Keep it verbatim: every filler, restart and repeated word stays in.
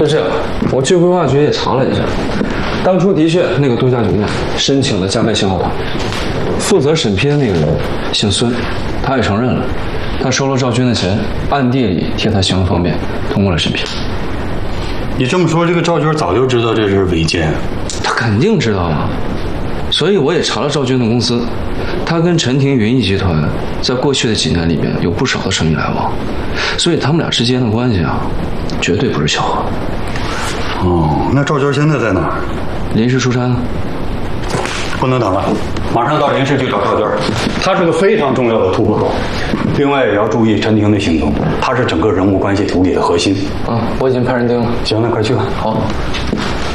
是这样，我去规划局也查了一下，当初的确那个度假酒店申请了加盖信号档，负责审批的那个人姓孙，他也承认了，他收了赵军的钱，暗地里替他行了方便，通过了审批。 你这么说，这个赵军早就知道这是违建？ 他肯定知道啊，所以我也查了赵军的公司，他跟陈婷云艺集团在过去的几年里边有不少的生意来往，所以他们俩之间的关系啊，绝对不是巧合。 哦，那赵军现在在哪儿？ 临时出差呢。 不能等了，马上到临时去找赵军，他是个非常重要的突破口。另外也要注意陈婷的行动，他是整个人物关系图里的核心。 啊，我已经派人盯了。 行，那快去吧。 好。